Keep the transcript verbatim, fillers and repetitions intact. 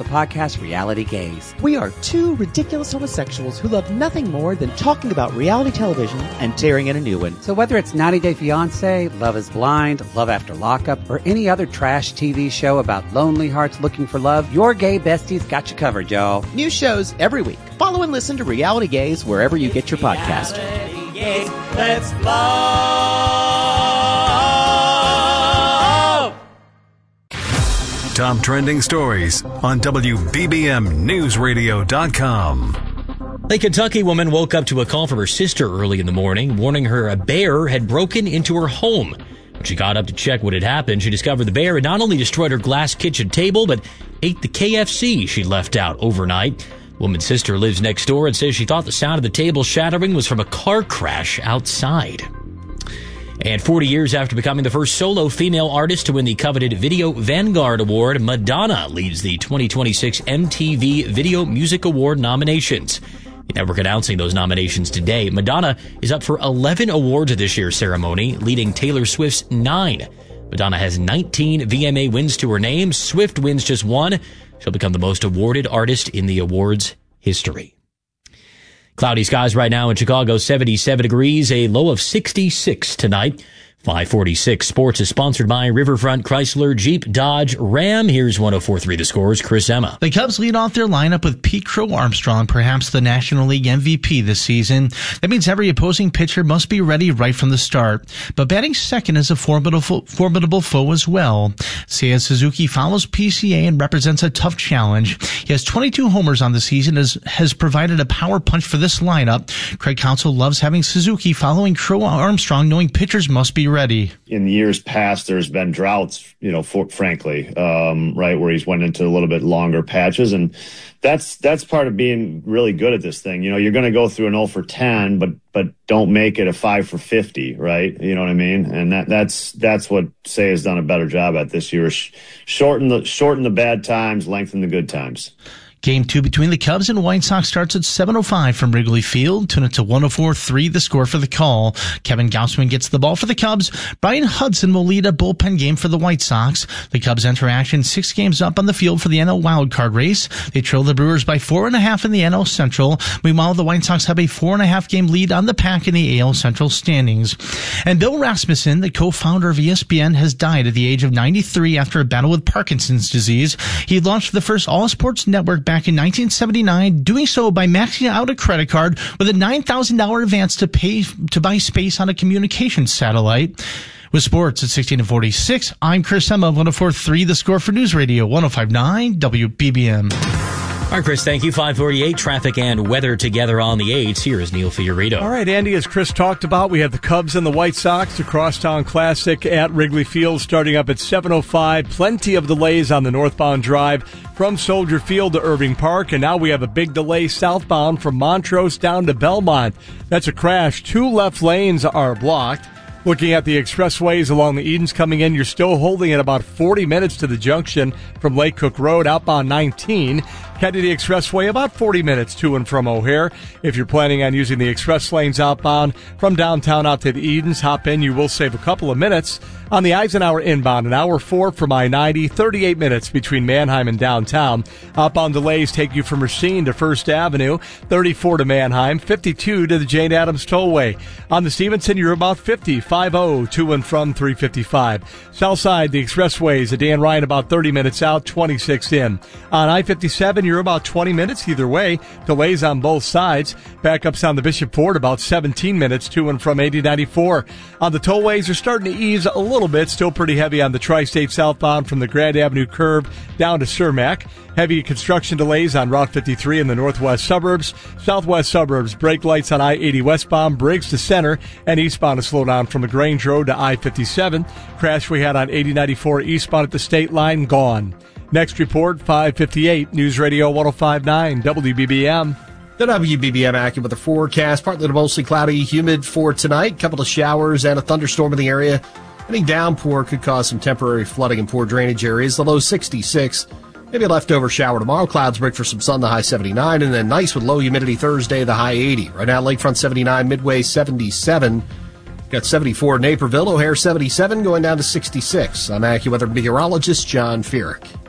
the podcast Reality Gaze. We are two ridiculous homosexuals who love nothing more than talking about reality television and tearing in a new one. So whether it's ninety day fiancé, Love is Blind, Love After Lockup, or any other trash T V show about lonely hearts looking for love, your gay besties got you covered, y'all. New shows every week. Follow and listen to Reality Gaze wherever you get your podcast. Reality Gaze, let's love. Top trending stories on W B B M News Radio dot com. A Kentucky woman woke up to a call from her sister early in the morning, warning her a bear had broken into her home. When she got up to check what had happened, she discovered the bear had not only destroyed her glass kitchen table, but ate the K F C she'd left out overnight. Woman's sister lives next door and says she thought the sound of the table shattering was from a car crash outside. And forty years after becoming the first solo female artist to win the coveted Video Vanguard Award, Madonna leads the twenty twenty-six M T V Video Music Award nominations. The network announcing those nominations today. Madonna is up for eleven awards at this year's ceremony, leading Taylor Swift's nine. Madonna has nineteen V M A wins to her name. Swift wins just one. She'll become the most awarded artist in the awards history. Cloudy skies right now in Chicago, seventy-seven degrees, a low of sixty-six tonight. five forty-six Sports is sponsored by Riverfront Chrysler, Jeep, Dodge, Ram. Here's one oh four point three The Scores, Chris Emma. The Cubs lead off their lineup with Pete Crow Armstrong, perhaps the National League M V P this season. That means every opposing pitcher must be ready right from the start. But batting second is a formidable, formidable foe as well. Seiya Suzuki follows P C A and represents a tough challenge. He has twenty-two homers on the season, as has provided a power punch for this lineup. Craig Counsell loves having Suzuki following Crow Armstrong, knowing pitchers must be ready. In years past, there's been droughts, you know, for, frankly, um, right, where he's went into a little bit longer patches. And that's that's part of being really good at this thing. You know, you're going to go through an oh for ten, but but don't make it a five for fifty, right? You know what I mean? And that that's that's what Say has done a better job at this year. Shorten the, shorten the bad times, lengthen the good times. Game two between the Cubs and White Sox starts at seven oh five from Wrigley Field. Tune it to one oh four point three The Score for the call. Kevin Gausman gets the ball for the Cubs. Brian Hudson will lead a bullpen game for the White Sox. The Cubs enter action six games up on the field for the N L wildcard race. They trail the Brewers by four and a half in the N L Central. Meanwhile, the White Sox have a four and a half game lead on the Pack in the A L Central standings. And Bill Rasmussen, the co-founder of E S P N, has died at the age of ninety-three after a battle with Parkinson's disease. He launched the first all-sports network back in nineteen seventy-nine, doing so by maxing out a credit card with a nine thousand dollars advance to pay to buy space on a communications satellite. With sports at sixteen forty-six, I'm Chris Emma of one oh four point three The Score for News Radio one oh five point nine W B B M. All right, Chris, thank you. five forty-eight, traffic and weather together on the eights. Here is Neil Fiorito. All right, Andy, as Chris talked about, we have the Cubs and the White Sox, the Crosstown Classic at Wrigley Field starting up at seven oh five. Plenty of delays on the northbound drive from Soldier Field to Irving Park. And now we have a big delay southbound from Montrose down to Belmont. That's a crash. Two left lanes are blocked. Looking at the expressways along the Edens coming in, you're still holding at about forty minutes to the junction from Lake Cook Road, outbound nineteen. Kennedy Expressway, about forty minutes to and from O'Hare. If you're planning on using the express lanes outbound from downtown out to the Edens, hop in. You will save a couple of minutes. On the Eisenhower inbound, an hour four from I ninety, thirty-eight minutes between Manheim and downtown. Outbound delays take you from Racine to First Avenue, thirty-four to Manheim, fifty-two to the Jane Addams Tollway. On the Stevenson, you're about fifty, fifty to and from three fifty-five. Southside, the expressways, at Dan Ryan about thirty minutes out, twenty-six in. On I fifty-seven, you're about twenty minutes either way. Delays on both sides. Backups on the Bishop Ford about seventeen minutes to and from eighty ninety-four. On the tollways, are starting to ease a little bit. Still pretty heavy on the Tri-State southbound from the Grand Avenue curve down to Cermak. Heavy construction delays on Route fifty-three in the northwest suburbs. Southwest suburbs, brake lights on I eighty westbound, Briggs to Center, and eastbound to slow down from LaGrange Road to I fifty-seven. Crash we had on eighty ninety-four eastbound at the state line, gone. Next report, five fifty-eight, News Radio one oh five point nine, W B B M. The W B B M AccuWeather forecast, partly to mostly cloudy, humid for tonight. Couple of showers and a thunderstorm in the area. Any downpour could cause some temporary flooding in poor drainage areas. The low sixty-six. Maybe a leftover shower tomorrow. Clouds break for some sun, the high seventy-nine. And then nice with low humidity Thursday, the high eighty. Right now, Lakefront seventy-nine, Midway seventy-seven. Got seventy-four in Naperville, O'Hare seventy-seven, going down to sixty-six. I'm AccuWeather meteorologist John Feerick.